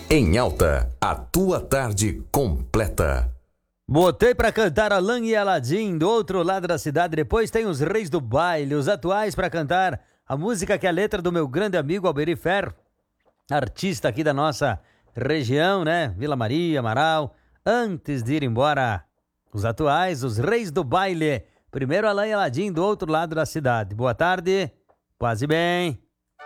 Em Alta, a tua tarde completa. Botei pra cantar Alan e Aladim do outro lado da cidade. Depois tem os Reis do Baile, os atuais pra cantar a música que é a letra do meu grande amigo Alberi Ferro, artista aqui da nossa região, né? Vila Maria, Amaral. Antes de ir embora, os atuais, os Reis do Baile. Primeiro Alan e Aladim do outro lado da cidade. Boa tarde, quase bem.